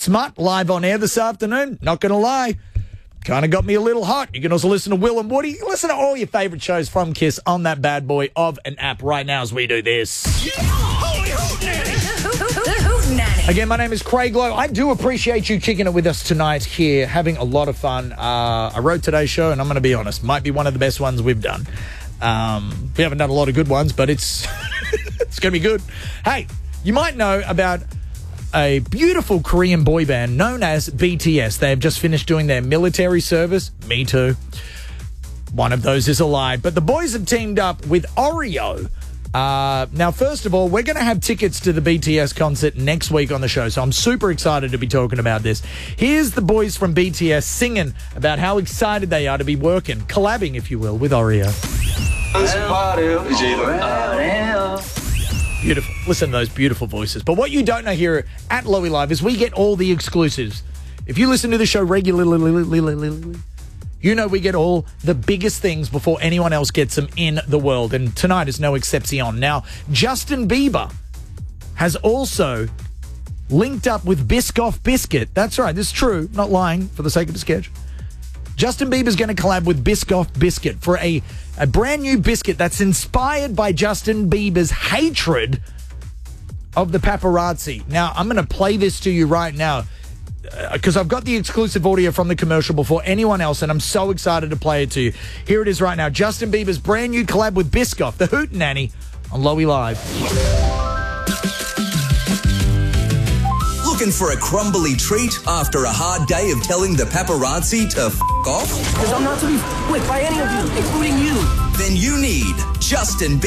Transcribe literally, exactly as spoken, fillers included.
Smut live on air this afternoon. Not going to lie. Kind of got me a little hot. You can also listen to Will and Woody. Listen to all your favourite shows from Kiss on that bad boy of an app right now as we do this. Yeah. Holy hootenanny. Again, my name is Craig Lowe. I do appreciate you kicking it with us tonight here, having a lot of fun. Uh, I wrote today's show, and I'm going to be honest, might be one of the best ones we've done. Um, we haven't done a lot of good ones, but it's it's going to be good. Hey, you might know about a beautiful Korean boy band known as B T S. They have just finished doing their military service. Me too. One of those is alive. But the boys have teamed up with Oreo. Uh, now, first of all, we're going to have tickets to the B T S concert next week on the show, so I'm super excited to be talking about this. Here's the boys from B T S singing about how excited they are to be working, collabing, if you will, with Oreo. Beautiful. Listen to those beautiful voices. But what you don't know here at Lowy Live is we get all the exclusives. If you listen to the show regularly, you know we get all the biggest things before anyone else gets them in the world. And tonight is no exception. Now, Justin Bieber has also linked up with Biscoff Biscuit. That's right. This is true. Not lying for the sake of the sketch. Justin Bieber's going to collab with Biscoff Biscuit for a, a brand new biscuit that's inspired by Justin Bieber's hatred of the paparazzi. Now, I'm going to play this to you right now because uh, I've got the exclusive audio from the commercial before anyone else, and I'm so excited to play it to you. Here it is right now. Justin Bieber's brand new collab with Biscoff, the Hootenanny, on Lowy Live. Looking for a crumbly treat after a hard day of telling the paparazzi to f*** off? Because I'm not to be f***ed with by any of you, including you. Then you need Justin Bieber.